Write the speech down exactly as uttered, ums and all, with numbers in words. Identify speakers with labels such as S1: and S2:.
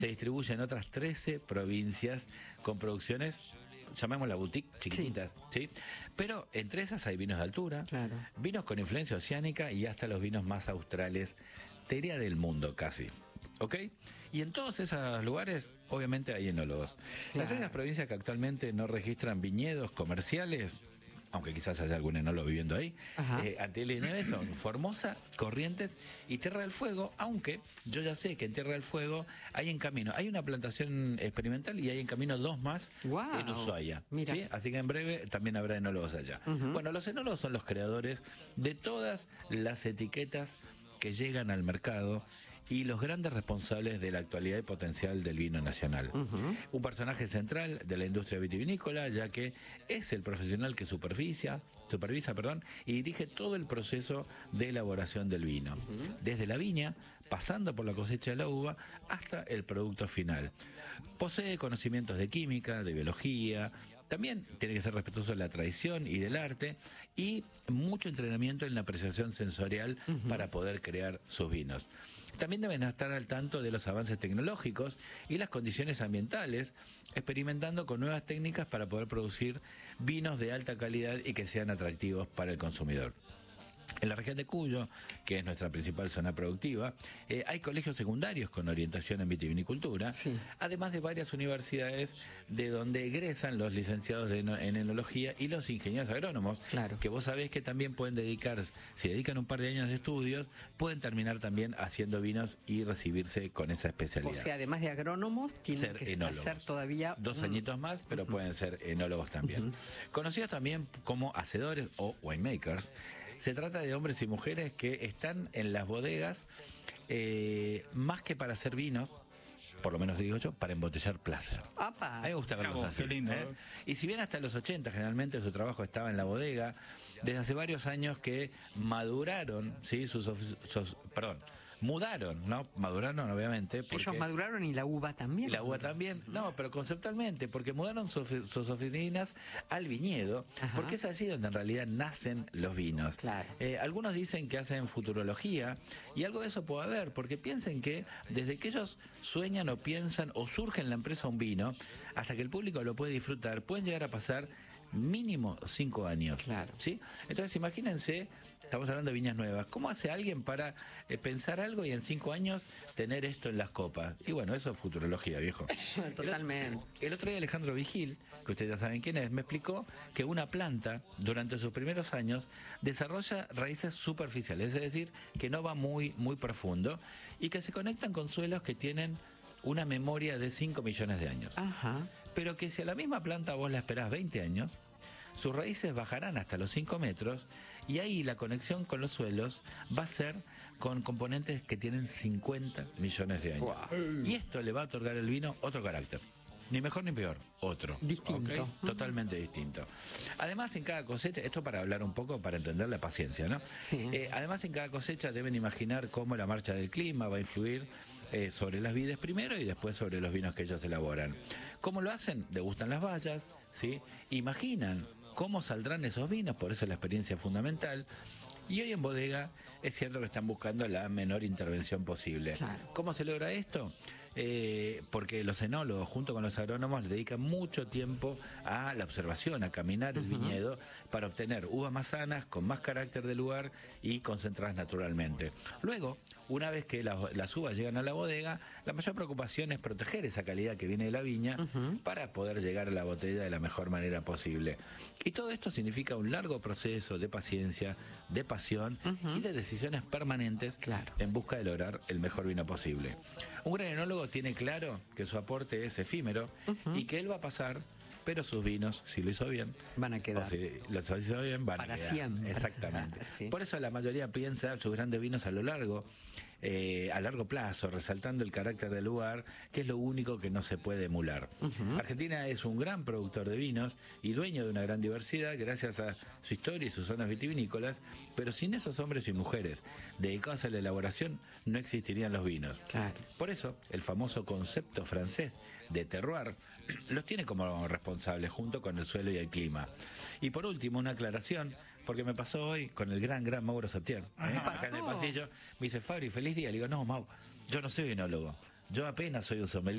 S1: se distribuye en otras trece provincias con producciones, llamémosla boutique, chiquititas, ¿sí? ¿sí? Pero entre esas hay vinos de altura,
S2: claro.
S1: vinos con influencia oceánica y hasta los vinos más australes, teoría del mundo casi. ¿Ok? Y en todos esos lugares, obviamente, hay enólogos. Claro. Las únicas provincias que actualmente no registran viñedos comerciales, aunque quizás haya algún enólogo viviendo ahí, eh, Antilles y Nieves son Formosa, Corrientes y Tierra del Fuego, aunque yo ya sé que en Tierra del Fuego hay en camino, hay una plantación experimental y hay en camino dos más
S2: wow.
S1: en Ushuaia.
S2: Mira.
S1: ¿Sí? Así que en breve también habrá enólogos allá. Uh-huh. Bueno, los enólogos son los creadores de todas las etiquetas que llegan al mercado y los grandes responsables de la actualidad y potencial del vino nacional. Uh-huh. Un personaje central de la industria vitivinícola, ya que es el profesional que supervisa, supervisa perdón, y dirige todo el proceso de elaboración del vino, uh-huh. desde la viña, pasando por la cosecha de la uva, hasta el producto final. Posee conocimientos de química, de biología, también tiene que ser respetuoso de la tradición y del arte, y mucho entrenamiento en la apreciación sensorial uh-huh. para poder crear sus vinos. También deben estar al tanto de los avances tecnológicos y las condiciones ambientales, experimentando con nuevas técnicas para poder producir vinos de alta calidad y que sean atractivos para el consumidor. En la región de Cuyo, que es nuestra principal zona productiva, eh, hay colegios secundarios con orientación en vitivinicultura, sí. además de varias universidades de donde egresan los licenciados de eno, en enología y los ingenieros agrónomos,
S2: claro.
S1: que vos sabés que también pueden dedicar, si dedican un par de años de estudios, pueden terminar también haciendo vinos y recibirse con esa especialidad.
S2: O sea, además de agrónomos, tienen ser que enólogos. Hacer todavía...
S1: Dos uh-huh. añitos más, pero uh-huh. pueden ser enólogos también. Uh-huh. Conocidos también como hacedores o winemakers. Se trata de hombres y mujeres que están en las bodegas eh, más que para hacer vinos, por lo menos digo yo, para embotellar placer.
S2: Opa.
S1: A mí me gusta verlos así.
S3: Lindo,
S1: ¿eh? Y si bien hasta los ochenta generalmente su trabajo estaba en la bodega, desde hace varios años que maduraron, ¿sí? sus, sus perdón, mudaron, ¿no? Maduraron, obviamente.
S2: Porque ellos maduraron y la uva también.
S1: Y la uva también, no, pero conceptualmente, porque mudaron sus, sus oficinas al viñedo, ajá. porque es allí donde en realidad nacen los vinos.
S2: Claro.
S1: Eh, algunos dicen que hacen futurología, y algo de eso puede haber, porque piensen que desde que ellos sueñan o piensan o surge en la empresa un vino, hasta que el público lo puede disfrutar, pueden llegar a pasar mínimo cinco años.
S2: Claro.
S1: ¿Sí? Entonces imagínense, estamos hablando de viñas nuevas, ¿cómo hace alguien para eh, pensar algo y en cinco años tener esto en las copas? Y bueno, eso es futurología, viejo.
S2: Totalmente.
S1: El, el otro día Alejandro Vigil, que ustedes ya saben quién es, me explicó que una planta durante sus primeros años desarrolla raíces superficiales, es decir, que no va muy, muy profundo y que se conectan con suelos que tienen una memoria de cinco millones de años.
S2: Ajá.
S1: Pero que si a la misma planta vos la esperás veinte años, sus raíces bajarán hasta los cinco metros y ahí la conexión con los suelos va a ser con componentes que tienen cincuenta millones de años. Wow. Y esto le va a otorgar al vino otro carácter. Ni mejor ni peor, otro.
S2: Distinto.
S1: ¿Okay? Totalmente distinto. Además, en cada cosecha, esto para hablar un poco, para entender la paciencia, ¿no?
S2: Sí.
S1: Eh, además, en cada cosecha deben imaginar cómo la marcha del clima va a influir eh, sobre las vides primero y después sobre los vinos que ellos elaboran. ¿Cómo lo hacen? Degustan las bayas, ¿sí? Imaginan cómo saldrán esos vinos, por eso la experiencia es fundamental. Y hoy en bodega es cierto que están buscando la menor intervención posible.
S2: Claro.
S1: ¿Cómo se logra esto? Eh, porque los enólogos junto con los agrónomos le dedican mucho tiempo a la observación, a caminar el uh-huh. viñedo para obtener uvas más sanas, con más carácter del lugar y concentradas naturalmente. Luego, una vez que la, las uvas llegan a la bodega, la mayor preocupación es proteger esa calidad que viene de la viña uh-huh. para poder llegar a la botella de la mejor manera posible. Y todo esto significa un largo proceso de paciencia, de pasión uh-huh. y de decisiones permanentes
S2: claro.
S1: en busca de lograr el mejor vino posible. Un gran enólogo tiene claro que su aporte es efímero uh-huh. y que él va a pasar, pero sus vinos, si lo hizo bien,
S2: van a quedar.
S1: O si los hizo bien, van
S2: para
S1: a quedar.
S2: Siempre.
S1: Exactamente.
S2: Sí.
S1: Por eso la mayoría piensa sus grandes vinos a lo largo, eh, a largo plazo, resaltando el carácter del lugar, que es lo único que no se puede emular. Uh-huh. Argentina es un gran productor de vinos y dueño de una gran diversidad gracias a su historia y sus zonas vitivinícolas, pero sin esos hombres y mujeres dedicados a la elaboración no existirían los vinos.
S2: Claro.
S1: Por eso, el famoso concepto francés de terroir los tiene como responsables junto con el suelo y el clima. Y por último, una aclaración, porque me pasó hoy con el gran, gran Mauro Septién. ¿eh? Acá en el pasillo, me dice, Fabri, feliz día. Le digo, no, Mau, yo no soy enólogo. Yo apenas soy un sommelier.